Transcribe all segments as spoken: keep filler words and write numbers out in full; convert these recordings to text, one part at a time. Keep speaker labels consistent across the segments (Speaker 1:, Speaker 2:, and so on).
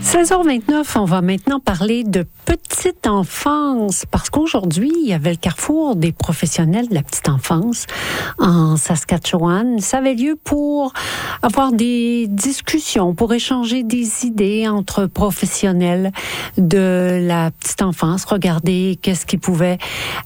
Speaker 1: seize heures vingt-neuf, on va maintenant parler de petite enfance, parce qu'aujourd'hui, il y avait le carrefour des professionnels de la petite enfance en Saskatchewan. Ça avait lieu pour avoir des discussions, pour échanger des idées entre professionnels de la petite enfance, regarder qu'est-ce qui pouvait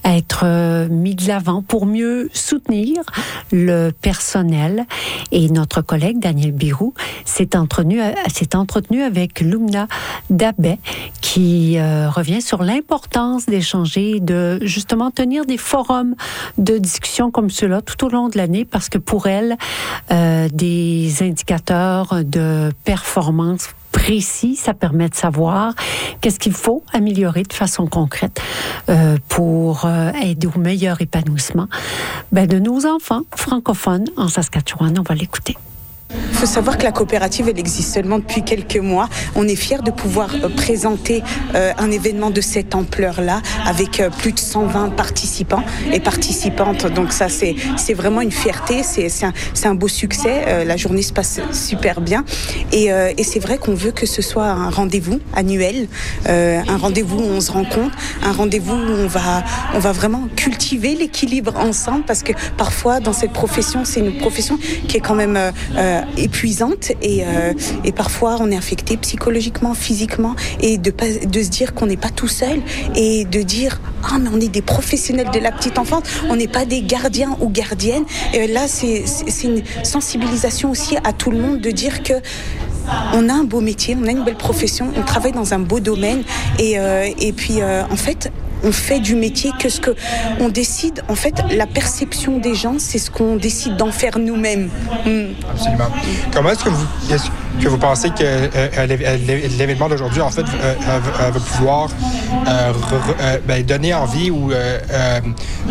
Speaker 1: être mis de l'avant pour mieux soutenir le personnel. Et notre collègue Daniel Biroux s'est entretenu, s'est entretenu avec Lumna Dabet, qui euh, revient sur l'importance d'échanger, de justement tenir des forums de discussion comme ceux-là tout au long de l'année, parce que pour elle, euh, des indicateurs de performance précis, ça permet de savoir qu'est-ce qu'il faut améliorer de façon concrète euh, pour euh, aider au meilleur épanouissement ben, de nos enfants francophones en Saskatchewan. On va l'écouter.
Speaker 2: Il faut savoir que la coopérative, elle existe seulement depuis quelques mois. On est fiers de pouvoir euh, présenter euh, un événement de cette ampleur-là avec euh, plus de cent vingt participants et participantes. Donc ça, c'est, c'est vraiment une fierté, c'est, c'est, un, c'est un beau succès. Euh, la journée se passe super bien. Et, euh, et c'est vrai qu'on veut que ce soit un rendez-vous annuel, euh, un rendez-vous où on se rencontre, un rendez-vous où on va, on va vraiment cultiver l'équilibre ensemble, parce que parfois, dans cette profession, c'est une profession qui est quand même euh, euh, épuisante et, euh, et parfois on est affecté psychologiquement, physiquement, et de, pas, de se dire qu'on n'est pas tout seul et de dire ah mais on est des professionnels de la petite enfance, on n'est pas des gardiens ou gardiennes. Et là c'est, c'est, c'est une sensibilisation aussi à tout le monde de dire que on a un beau métier, on a une belle profession, on travaille dans un beau domaine et, euh, et puis euh, en fait on fait du métier que ce que on décide. En fait, la perception des gens, c'est ce qu'on décide d'en faire nous-mêmes. Mm.
Speaker 3: Absolument. Comment est-ce que vous, est-ce que vous pensez que euh, l'événement d'aujourd'hui, en fait, euh, euh, va pouvoir euh, re, euh, ben, donner envie ou euh, euh,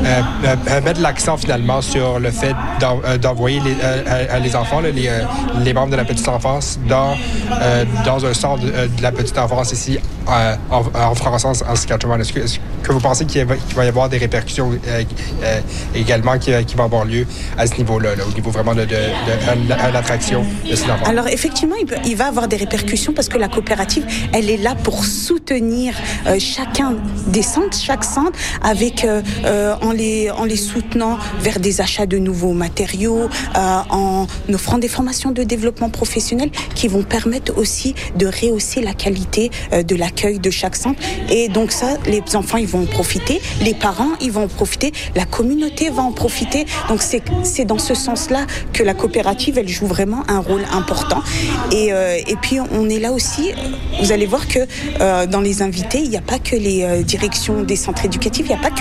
Speaker 3: euh, mettre l'accent finalement sur le fait d'en, euh, d'envoyer les, euh, les enfants, là, les, euh, les membres de la petite enfance, dans, euh, dans un centre de, de la petite enfance ici euh, en, en France, en Saskatchewan? Est-ce que, est-ce que vous pensez qu'il va, qu'il va y avoir des répercussions euh, euh, également qui, qui vont avoir lieu à ce niveau-là, là, au niveau vraiment de, de, de, de, de l'attraction de ces enfants?
Speaker 2: Alors effectivement, il, peut, il va avoir des répercussions parce que la coopérative, elle est là pour soutenir euh, chacun des centres, chaque centre, avec euh, euh, en les en les soutenant vers des achats de nouveaux matériaux, euh, en offrant des formations de développement professionnel qui vont permettre aussi de rehausser la qualité euh, de l'accueil de chaque centre. Et donc ça, les enfants, ils vont en profiter, les parents, ils vont en profiter, la communauté va en profiter. Donc c'est, c'est dans ce sens-là que la coopérative, elle joue vraiment un rôle important. Et, euh, et puis on est là aussi, vous allez voir que euh, dans les invités, il n'y a pas que les euh, directions des centres éducatifs, il n'y a pas que